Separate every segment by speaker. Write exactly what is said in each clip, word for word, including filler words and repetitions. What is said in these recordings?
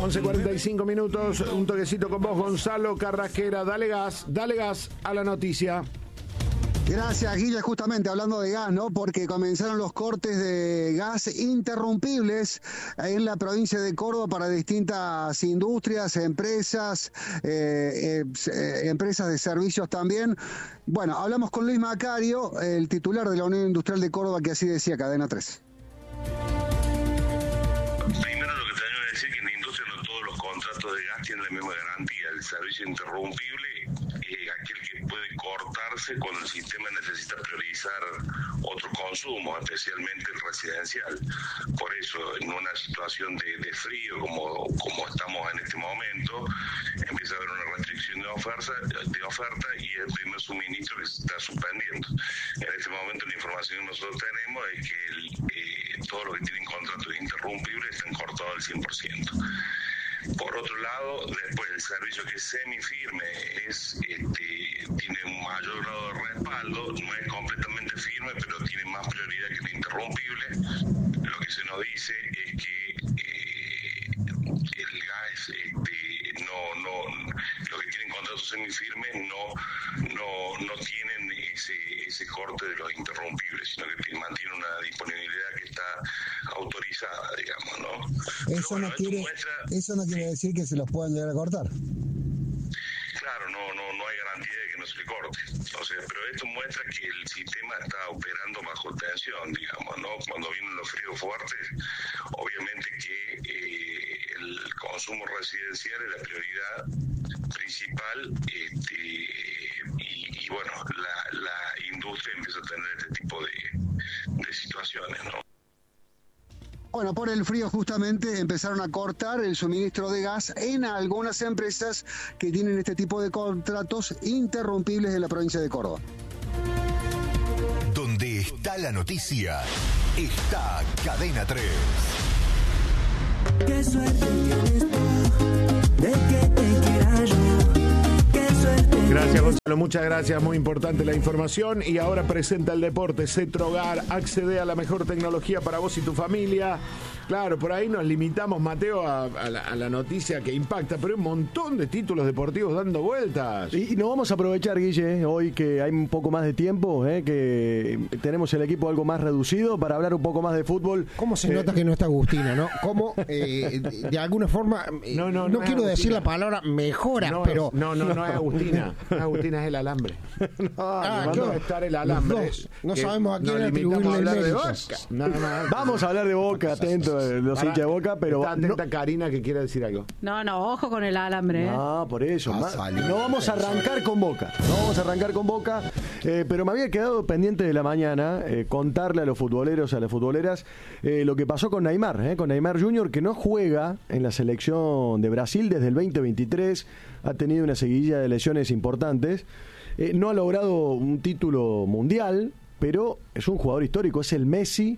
Speaker 1: once cuarenta y cinco minutos, un toquecito con vos, Gonzalo Carrasquera. Dale gas, dale gas a la noticia.
Speaker 2: Gracias, Guille. Justamente hablando de gas, ¿no? Porque comenzaron los cortes de gas interrumpibles en la provincia de Córdoba para distintas industrias, empresas, eh, eh, empresas de servicios también. Bueno, hablamos con Luis Macario, el titular de la Unión Industrial de Córdoba, que así decía Cadena tres.
Speaker 3: Primero, lo que tengo que decir es que en la industria no todos los contratos de gas tienen la misma garantía. El servicio interrumpible es aquel que puede cortarse cuando el sistema necesita priorizar otro consumo, especialmente el residencial. Por eso, en una situación de, de frío como, como estamos en este momento, empieza a haber una restricción de oferta, de oferta y es el primer suministro que se está suspendiendo. En este momento la información que nosotros tenemos es que el, eh, todos los que tienen contratos interrumpibles están cortados al cien por ciento. Por otro lado, después el servicio que es semifirme es, este, tiene un mayor grado de respaldo, no es completamente firme, pero tiene más prioridad que el interrumpible. Lo que se nos dice es que eh, el gas, este, no, no, los que tienen contratos semifirmes no, no, no tienen ese, ese corte de los interrumpibles, sino que mantienen una disponibilidad que está autorizada, digamos, ¿no?
Speaker 2: Eso bueno, no quiere, muestra, eso no quiere decir que se los puedan llegar a cortar.
Speaker 3: Claro, no, no, no hay garantía de que no se le corte. O sea, pero esto muestra que el sistema está operando bajo tensión, digamos, ¿no? Cuando vienen los fríos fuertes, obviamente que eh, el consumo residencial es la prioridad principal, este, y, y bueno, la, la industria empieza a tener este tipo de, de situaciones, ¿no?
Speaker 2: Bueno, por el frío justamente empezaron a cortar el suministro de gas en algunas empresas que tienen este tipo de contratos interrumpibles en la provincia de Córdoba.
Speaker 4: Donde está la noticia, está Cadena tres.
Speaker 5: Qué suerte tienes tú de que te quiera yo. Qué suerte.
Speaker 1: Gracias, Gonzalo, muchas gracias, muy importante la información. Y ahora presenta el deporte Cetrogar, accede a la mejor tecnología para vos y tu familia. Claro, por ahí nos limitamos, Mateo, a, a, la, a la noticia que impacta, pero hay un montón de títulos deportivos dando vueltas.
Speaker 6: Y, y nos vamos a aprovechar, Guille, hoy que hay un poco más de tiempo, eh, que tenemos el equipo algo más reducido para hablar un poco más de fútbol.
Speaker 7: ¿Cómo se
Speaker 6: eh,
Speaker 7: nota que no está Agustina, no? ¿Cómo, eh, de alguna forma, eh, no, no, no, no quiero decir la palabra mejora,
Speaker 1: no,
Speaker 7: pero...
Speaker 1: No, no, no es Agustina. Agustina es el alambre. No,
Speaker 7: ah,
Speaker 1: no
Speaker 7: claro.
Speaker 1: a estar el alambre.
Speaker 7: No sabemos a quién atribuirle el mérito.
Speaker 1: Nada más.
Speaker 6: Vamos a hablar de Boca, atento, los hinchas de Boca, pero...
Speaker 1: Está atenta
Speaker 6: no,
Speaker 1: Karina que quiere decir algo.
Speaker 8: No, no, ojo con el alambre.
Speaker 6: No, por eso.
Speaker 7: Ah,
Speaker 6: Ma,
Speaker 7: salió,
Speaker 6: no vamos a arrancar con Boca. No vamos a arrancar con Boca, eh, pero me había quedado pendiente de la mañana eh, contarle a los futboleros, a las futboleras, eh, lo que pasó con Neymar, eh, con Neymar junior, que no juega en la selección de Brasil desde el veinte veintitrés, ha tenido una seguidilla de lesiones importantes, eh, no ha logrado un título mundial, pero es un jugador histórico, es el Messi,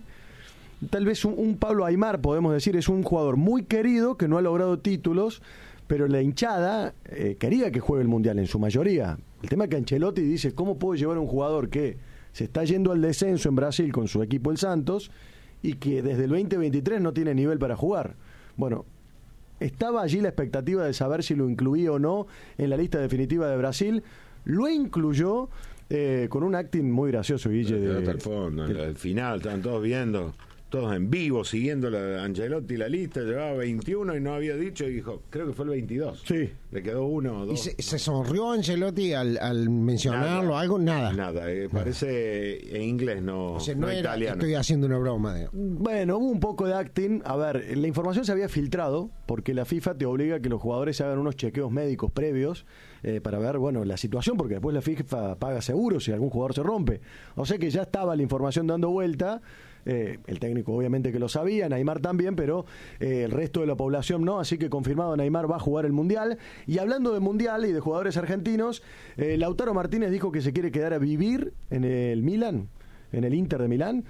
Speaker 6: tal vez un, un Pablo Aimar, podemos decir, es un jugador muy querido que no ha logrado títulos, pero la hinchada eh, quería que juegue el mundial en su mayoría. El tema es que Ancelotti dice, ¿cómo puedo llevar a un jugador que se está yendo al descenso en Brasil con su equipo el Santos y que desde el veinte veintitrés no tiene nivel para jugar? Bueno, estaba allí la expectativa de saber si lo incluía o no en la lista definitiva de Brasil. Lo incluyó eh, con un acting muy gracioso, Guille.
Speaker 1: De,
Speaker 6: de,
Speaker 1: al fondo, de, al final, estaban todos viendo, todos en vivo, siguiendo la Ancelotti la lista, llevaba veintiuno y no había dicho, y dijo, creo que fue el veintidós.
Speaker 6: Sí.
Speaker 1: Le quedó uno o dos.
Speaker 7: ¿Y se, se sonrió Ancelotti al, al mencionarlo,
Speaker 1: nada,
Speaker 7: algo? Nada.
Speaker 1: Nada, eh, parece en inglés, no,
Speaker 7: o sea,
Speaker 1: no,
Speaker 7: no era,
Speaker 1: italiano.
Speaker 7: Estoy haciendo una broma. De...
Speaker 6: Bueno, hubo un poco de acting. A ver, la información se había filtrado porque la FIFA te obliga a que los jugadores hagan unos chequeos médicos previos eh, para ver, bueno, la situación, porque después la FIFA paga seguros si algún jugador se rompe. O sea que ya estaba la información dando vuelta. Eh, el técnico obviamente que lo sabía, Neymar también, pero eh, el resto de la población no, así que confirmado, Neymar va a jugar el Mundial. Y hablando de Mundial y de jugadores argentinos, eh, Lautaro Martínez dijo que se quiere quedar a vivir en el Milan, en el Inter de Milán,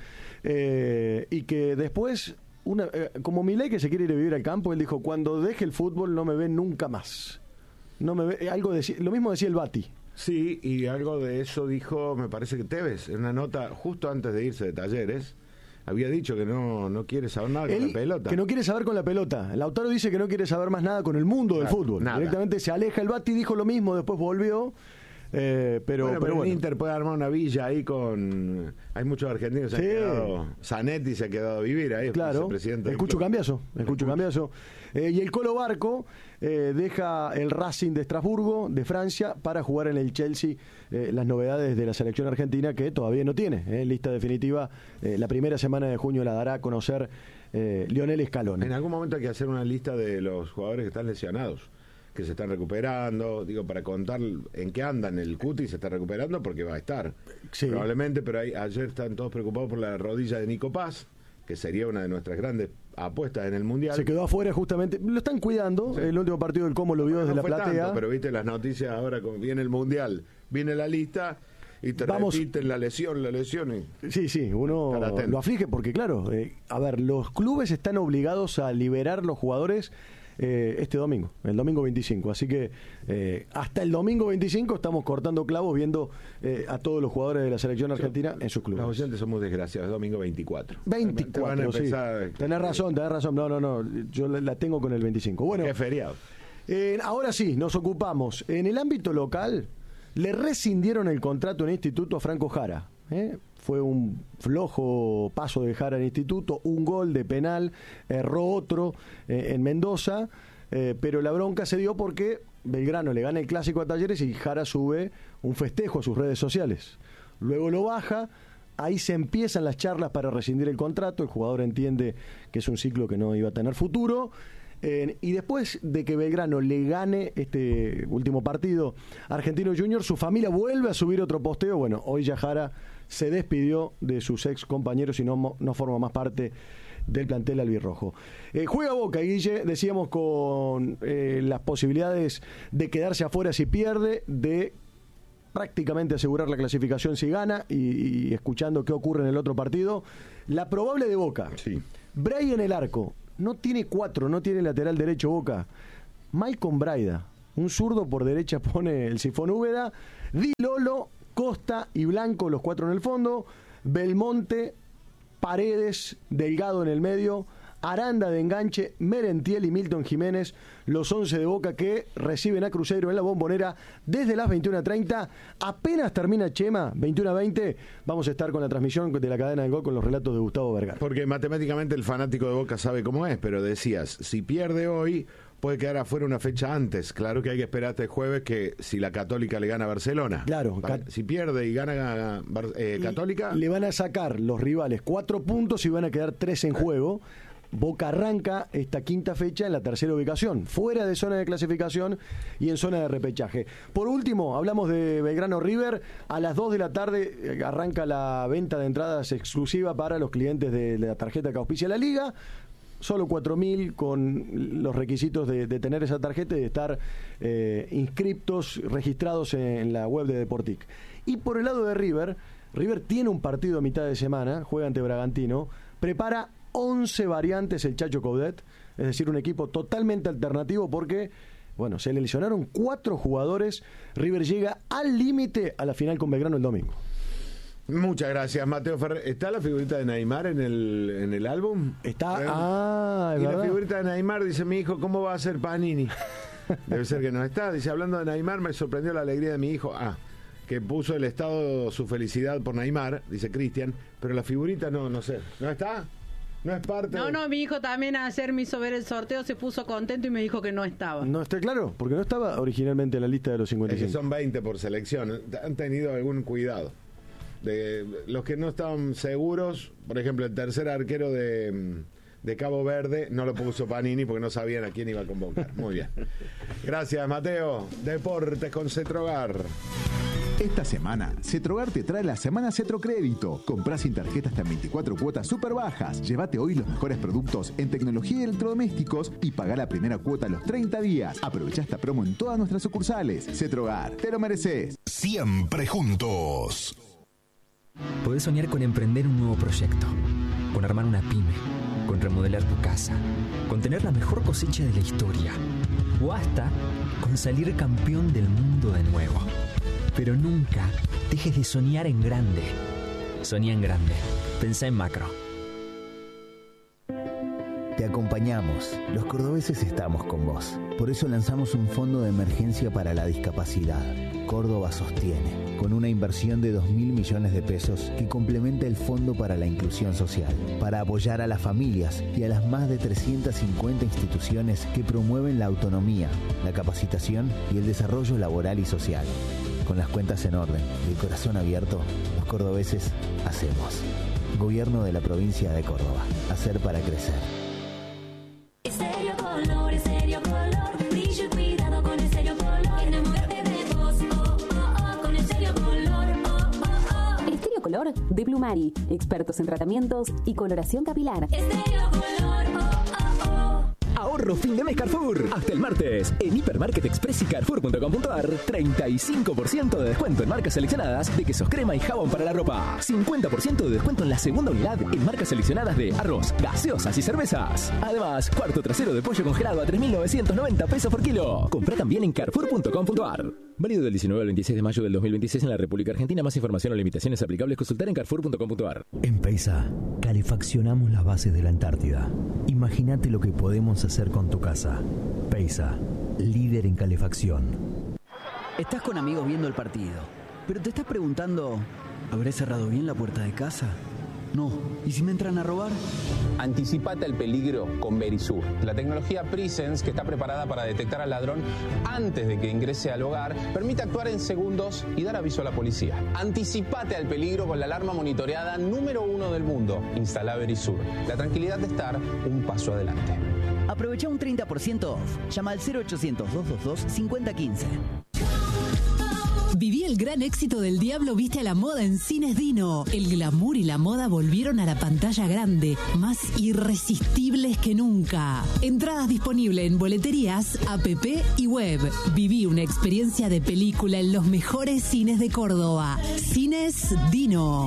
Speaker 6: eh, y que después, una, eh, como Milei que se quiere ir a vivir al campo, él dijo, cuando deje el fútbol no me ve nunca más. No me ve, algo de, lo mismo decía el Bati.
Speaker 1: Sí, y algo de eso dijo, me parece que Tevez, en una nota justo antes de irse de Talleres. había dicho que no, no quiere saber nada
Speaker 6: Él,
Speaker 1: con la pelota.
Speaker 6: Que no quiere saber con la pelota. Lautaro dice que no quiere saber más nada con el mundo claro, del fútbol. Nada. Directamente se aleja. El Bati dijo lo mismo, después volvió. Eh, pero,
Speaker 1: bueno,
Speaker 6: pero,
Speaker 1: pero
Speaker 6: bueno.
Speaker 1: el Inter puede armar una villa ahí con... Hay muchos argentinos que sí. se han quedado... Zanetti se ha quedado a vivir ahí.
Speaker 6: Claro, escucho Cambiaso, escucho Cambiaso. Eh, y el Colo Barco eh, deja el Racing de Estrasburgo, de Francia, para jugar en el Chelsea eh, las novedades de la selección argentina que todavía no tiene. Eh, lista definitiva, eh, la primera semana de junio la dará a conocer eh, Lionel Scaloni.
Speaker 1: En algún momento hay que hacer una lista de los jugadores que están lesionados, que se están recuperando, digo, para contar en qué andan. El Cuti se está recuperando porque va a estar, sí. probablemente, pero hay, ayer están todos preocupados por la rodilla de Nico Paz, que sería una de nuestras grandes apuestas en el Mundial.
Speaker 6: Se quedó afuera justamente, lo están cuidando, sí. el último partido del Como lo vio no, desde no la platea.
Speaker 1: Tanto, pero viste las noticias ahora, como viene el Mundial, viene la lista... Y te Vamos. repiten la lesión, la lesión. Y...
Speaker 6: Sí, sí, uno lo aflige porque, claro, eh, a ver, los clubes están obligados a liberar los jugadores eh, este domingo, el domingo veinticinco. Así que eh, hasta el domingo veinticinco estamos cortando clavos viendo eh, a todos los jugadores de la selección argentina sí. en sus clubes.
Speaker 1: Los oyentes somos desgraciados, domingo veinticuatro.
Speaker 6: veinticuatro, sí. Tenés razón, tenés razón. No, no, no, yo la tengo con el veinticinco. Bueno,
Speaker 1: qué feriado.
Speaker 6: Eh, ahora sí, nos ocupamos. En el ámbito local... Le rescindieron el contrato en Instituto a Franco Jara. ¿eh? Fue un flojo paso de Jara en Instituto, un gol de penal, erró otro eh, en Mendoza, eh, pero la bronca se dio porque Belgrano le gana el clásico a Talleres y Jara sube un festejo a sus redes sociales. Luego lo baja, ahí se empiezan las charlas para rescindir el contrato, el jugador entiende que es un ciclo que no iba a tener futuro. Eh, y después de que Belgrano le gane este último partido a Argentino Junior, su familia vuelve a subir otro posteo. Bueno, hoy ya Jara se despidió de sus ex compañeros y no, no forma más parte del plantel albirrojo. Eh, juega Boca, Guille, decíamos, con eh, las posibilidades de quedarse afuera si pierde, de prácticamente asegurar la clasificación si gana, y, y escuchando qué ocurre en el otro partido. La probable de Boca.
Speaker 1: Sí.
Speaker 6: Bray en el arco. No tiene cuatro, no tiene lateral derecho Boca. Maicon Braida, un zurdo por derecha pone el Sifón Úbeda. Di Lolo, Costa y Blanco, los cuatro en el fondo. Belmonte, Paredes, Delgado en el medio. Aranda de enganche, Merentiel y Milton Jiménez, los once de Boca que reciben a Cruzeiro en la Bombonera desde las veintiuna treinta. Apenas termina Chema, veintiuna veinte, vamos a estar con la transmisión de la cadena del gol con los relatos de Gustavo Vergara.
Speaker 1: Porque matemáticamente el fanático de Boca sabe cómo es, pero decías, si pierde hoy, puede quedar afuera una fecha antes. Claro que hay que esperar este jueves que si la Católica le gana a Barcelona.
Speaker 6: Claro.
Speaker 1: ¿Vale? Si pierde y gana eh, Católica...
Speaker 6: Le van a sacar los rivales cuatro puntos y van a quedar tres en juego. Boca arranca esta quinta fecha en la tercera ubicación, fuera de zona de clasificación y en zona de repechaje. Por último, hablamos de Belgrano River. A las dos de la tarde arranca la venta de entradas exclusiva para los clientes de la tarjeta que auspicia la Liga. Solo cuatro mil con los requisitos de, de tener esa tarjeta y de estar eh, inscriptos, registrados en, en la web de Deportic. Y por el lado de River, River tiene un partido a mitad de semana, juega ante Bragantino, prepara once variantes el Chacho Coudet, es decir, un equipo totalmente alternativo porque, bueno, se le lesionaron cuatro jugadores. River llega al límite a la final con Belgrano el domingo.
Speaker 1: Muchas gracias, Mateo Ferrer. ¿Está la figurita de Neymar en el, en el álbum?
Speaker 6: Está, ¿Eh? ah,
Speaker 1: Y
Speaker 6: ¿verdad?
Speaker 1: la figurita de Neymar, dice mi hijo, ¿cómo va a ser Panini? Debe ser que no está. Dice, hablando de Neymar, me sorprendió la alegría de mi hijo. Ah, que puso el estado su felicidad por Neymar, dice Cristian, pero la figurita no, no sé. ¿No está? No es parte.
Speaker 8: No,
Speaker 1: de...
Speaker 8: no, mi hijo también ayer me hizo ver el sorteo, se puso contento y me dijo que no estaba.
Speaker 6: No está claro, porque no estaba originalmente en la lista de los cincuenta y cinco.
Speaker 1: Es que son veinte por selección. Han tenido algún cuidado. De los que no estaban seguros, por ejemplo, el tercer arquero de, de Cabo Verde no lo puso Panini porque no sabían a quién iba a convocar. Muy bien. Gracias, Mateo. Deportes con Cetrogar.
Speaker 9: Esta semana, Cetrogar te trae la Semana Cetrocrédito. Comprá sin tarjeta hasta veinticuatro cuotas súper bajas. Llévate hoy los mejores productos en tecnología y electrodomésticos y pagá la primera cuota a los treinta días. Aprovecha esta promo en todas nuestras sucursales. Cetrogar, te lo mereces.
Speaker 4: Siempre juntos.
Speaker 10: Podés soñar con emprender un nuevo proyecto, con armar una pyme, con remodelar tu casa, con tener la mejor cosecha de la historia o hasta con salir campeón del mundo de nuevo. Pero nunca dejes de soñar en grande. Soñá en grande. Pensá en macro.
Speaker 11: Te acompañamos. Los cordobeses estamos con vos. Por eso lanzamos un fondo de emergencia para la discapacidad. Córdoba sostiene, con una inversión de dos mil millones de pesos que complementa el Fondo para la Inclusión Social, para apoyar a las familias y a las más de trescientas cincuenta instituciones que promueven la autonomía, la capacitación y el desarrollo laboral y social. Con las cuentas en orden y el corazón abierto, los cordobeses hacemos. Gobierno de la provincia de Córdoba. Hacer para crecer.
Speaker 5: Estéreo Color, Estéreo Color, brillo y cuidado con Estéreo Color. Enamórate de vos, oh, oh, oh, con Estéreo Color, oh, oh, oh.
Speaker 12: Estéreo Color de Plumari, expertos en tratamientos y coloración capilar.
Speaker 5: Estéreo Color, oh, oh, oh.
Speaker 10: Ahorro fin de mes Carrefour. Hasta el martes, en Hipermarket Express y Carrefour punto com punto ar, treinta y cinco por ciento de descuento en marcas seleccionadas de quesos crema y jabón para la ropa. cincuenta por ciento de descuento en la segunda unidad en marcas seleccionadas de arroz, gaseosas y cervezas. Además, cuarto trasero de pollo congelado a tres mil novecientos noventa pesos por kilo. Comprá también en Carrefour punto com punto ar. Válido del diecinueve al veintiséis de mayo del dos mil veintiséis en la República Argentina. Más información o limitaciones aplicables consultar en Carrefour punto com punto ar.
Speaker 13: En Peisa, calefaccionamos las bases de la Antártida. Imagínate lo que podemos hacer con tu casa. Peisa, líder en calefacción.
Speaker 14: Estás con amigos viendo el partido, pero te estás preguntando, ¿habré cerrado bien la puerta de casa? No. ¿Y si me entran a robar?
Speaker 15: Anticipate al peligro con Verisur, la tecnología Presence que está preparada para detectar al ladrón antes de que ingrese al hogar, permite actuar en segundos y dar aviso a la policía. Anticipate al peligro con la alarma monitoreada número uno del mundo. Instala Verisur. La tranquilidad de estar un paso adelante.
Speaker 14: Aprovecha un treinta por ciento off. Llama al cero ochocientos, doscientos veintidós, cincuenta quince.
Speaker 16: Viví el gran éxito del Diablo Viste a la Moda en Cines Dino. El glamour y la moda volvieron a la pantalla grande, más irresistibles que nunca. Entradas disponibles en boleterías, app y web. Viví una experiencia de película en los mejores cines de Córdoba. Cines Dino.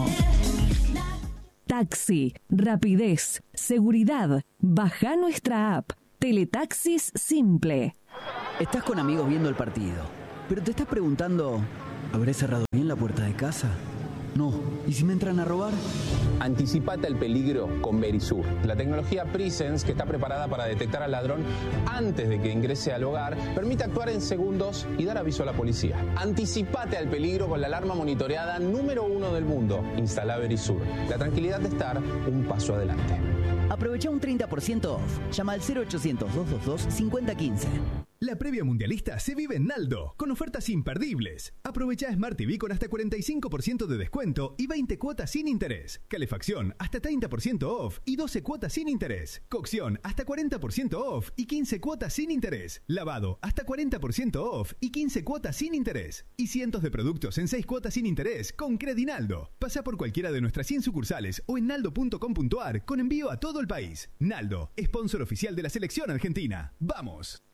Speaker 17: Taxi, rapidez, seguridad. Baja nuestra app. Teletaxis Simple.
Speaker 14: Estás con amigos viendo el partido, pero te estás preguntando, ¿habré cerrado bien la puerta de casa? No. ¿Y si me entran a robar?
Speaker 15: Anticipate al peligro con Verisur, la tecnología Presence que está preparada para detectar al ladrón antes de que ingrese al hogar, permite actuar en segundos y dar aviso a la policía. Anticipate al peligro con la alarma monitoreada número uno del mundo. Instala Verisur. La tranquilidad de estar un paso adelante.
Speaker 14: Aprovecha un treinta por ciento off. Llama al cero ochocientos, doscientos veintidós, cincuenta quince.
Speaker 18: La previa mundialista se vive en Naldo, con ofertas imperdibles. Aprovecha Smart T V con hasta cuarenta y cinco por ciento de descuento y veinte cuotas sin interés. Calefacción hasta treinta por ciento off y doce cuotas sin interés. Cocción hasta cuarenta por ciento off y quince cuotas sin interés. Lavado hasta cuarenta por ciento off y quince cuotas sin interés. Y cientos de productos en seis cuotas sin interés con Credinaldo. Pasa por cualquiera de nuestras cien sucursales o en naldo punto com punto ar con envío a todo el país. Naldo, sponsor oficial de la selección argentina. ¡Vamos!